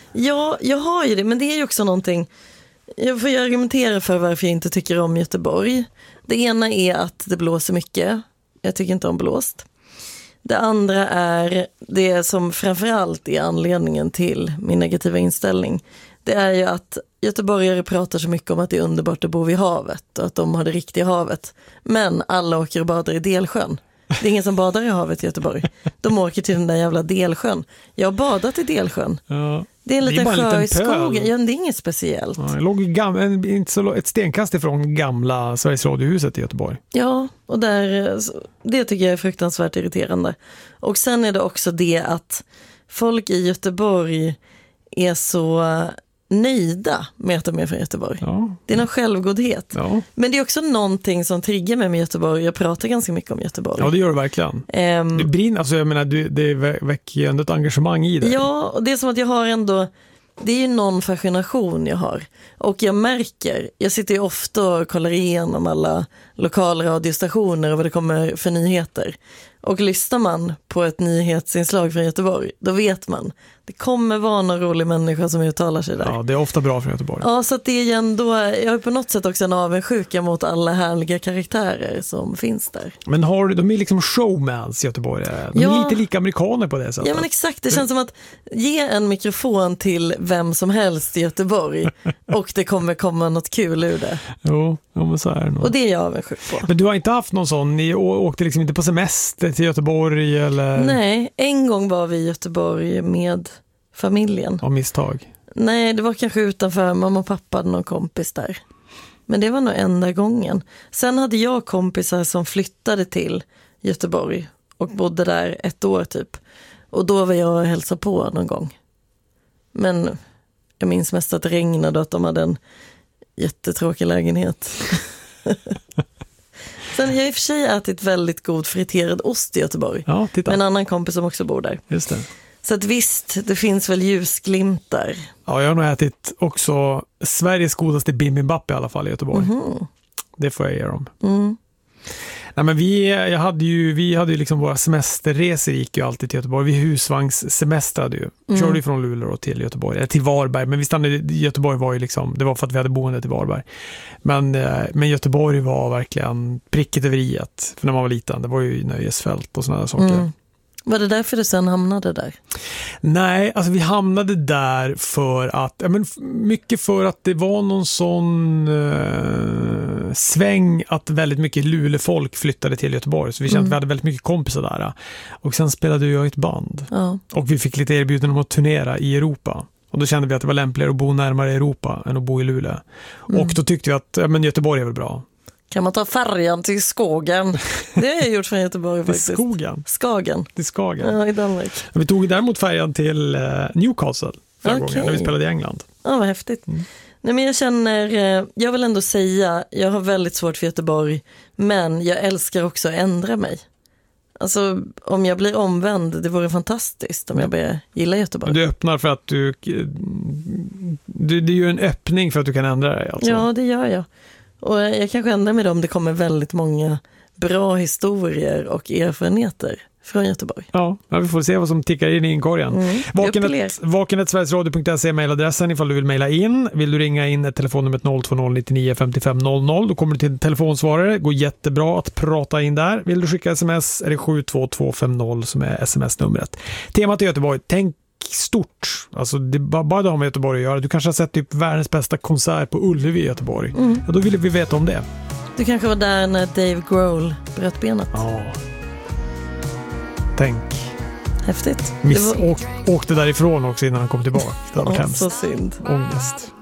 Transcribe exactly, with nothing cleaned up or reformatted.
Ja, jag har ju det, men det är ju också någonting. Jag får ju argumentera för varför jag inte tycker om Göteborg. Det ena är att det blåser mycket. Jag tycker inte om blåst. Det andra är det som framförallt är anledningen till min negativa inställning. Det är ju att göteborgare pratar så mycket om att det är underbart att bo vid havet och att de har det riktiga havet. Men alla åker och badar i Delsjön. Det är ingen som badar i havet i Göteborg. De åker till den där jävla Delsjön. Jag har badat i Delsjön. Ja. Det är en liten är sjö en i skogen. Ja, det är inget speciellt. Ja, det låg gam- en, inte så, ett stenkast ifrån gamla Sveriges radiohuset i Göteborg. Ja, och där, det tycker jag är fruktansvärt irriterande. Och sen är det också det att folk i Göteborg är så nöjda med att de är från Göteborg. Ja. Det är någon självgodhet. Ja. Men det är också någonting som triggar mig med Göteborg. Jag pratar ganska mycket om Göteborg. Ja, det gör du verkligen. Um, Du brinner, alltså jag menar, du, det väcker ju ändå ett engagemang i det. Ja, och det är som att jag har ändå, det är ju någon fascination jag har. Och jag märker, jag sitter ju ofta och kollar igenom alla lokalradiostationer och vad det kommer för nyheter. Och lyssnar man på ett nyhetsinslag från Göteborg, då vet man, det kommer vara någon rolig människa som uttalar sig där. Ja, det är ofta bra från Göteborg. Ja, så att det är ju ändå, jag har på något sätt också en avundsjuka mot alla härliga karaktärer som finns där. Men har, de är liksom showmans i Göteborg. De är Ja. lite lika amerikaner på det sättet. Ja, men exakt, det känns som att ge en mikrofon till vem som helst i Göteborg och det kommer komma något kul ur det. Jo, ja, men så är det nog. Och det är jag avundsjuk på. Men du har inte haft någon sån, ni å- åkte liksom inte på semester till Göteborg eller? Nej, en gång var vi i Göteborg med familjen. Av misstag. Nej, det var kanske utanför, mamma och pappa hade någon kompis där. Men det var nog enda gången. Sen hade jag kompisar som flyttade till Göteborg och bodde där ett år typ. Och då var jag och hälsade på någon gång. Men jag minns mest att det regnade och att de hade en jättetråkig lägenhet. Sen jag har i och för sig ätit väldigt god friterad ost i Göteborg. Ja, titta. Med en annan kompis som också bor där. Just det. Så att visst, det finns väl ljusglimtar. Ja, jag har nog ätit också Sveriges godaste bibimbap i alla fall i Göteborg. Mm. Det får jag ge dem. Mm. Nej, men vi, jag hade ju, vi hade ju liksom våra semesterresor gick ju alltid till Göteborg. Vi husvagnssemestrade ju. Mm. Körde ju från Luleå till Göteborg. Eller till Varberg. Men vi stannade i Göteborg var ju liksom, det var för att vi hade boende till Varberg. Men, men Göteborg var verkligen pricket över iet. För när man var liten, det var ju nöjesfält och sådana saker. Mm. Var det därför du sen hamnade där? Nej, alltså vi hamnade där för att, ja, men mycket för att det var någon sån eh, sväng att väldigt mycket Luleåfolk flyttade till Göteborg. Så vi kände Mm. att vi hade väldigt mycket kompisar där. Och sen spelade jag i ett band. Ja. Och vi fick lite erbjudanden om att turnera i Europa. Och då kände vi att det var lämpligare att bo närmare Europa än att bo i Luleå. Mm. Och då tyckte vi att ja, men Göteborg är väl bra. Kan man ta färjan till Skogen? Det har jag gjort från Göteborg Till faktiskt. skogen. Skagen. Till Skagen. Ja, i Danmark. Vi tog däremot färjan till eh, Newcastle förra Okej. gången när vi spelade i England. Ja, vad häftigt. Mm. Nej, men jag känner, eh, jag vill ändå säga, jag har väldigt svårt för Göteborg, men jag älskar också att ändra mig. Alltså, om jag blir omvänd, det vore fantastiskt om jag börjar gilla Göteborg. Du öppnar för att du, du... Det är ju en öppning för att du kan ändra dig. Alltså. Ja, det gör jag. Och jag kanske ändrar mig då om det kommer väldigt många bra historier och erfarenheter från Göteborg. Ja, vi får se vad som tickar in i inkorgen. Mm. Vakenet, vakenet sverigesradio punkt se är mejladressen ifall du vill mejla in. Vill du ringa in ett telefonnummer noll två noll nio fem fem noll noll, då kommer du till en telefonsvarare. Går jättebra att prata in där. Vill du skicka sms är det sju två två fem noll som är sms-numret. Temat i Göteborg, tänk stort. Alltså det bara, bara det har med Göteborg att göra. Du kanske har sett typ världens bästa konsert på Ullevi i Göteborg. Mm. Ja, då vill vi veta om det. Du kanske var där när Dave Grohl bröt benet. Ja. Tänk. Häftigt. Miss, Det var... åk, åkte därifrån också innan han kom tillbaka. Det var Åh, hemskt. så synd. Ångest.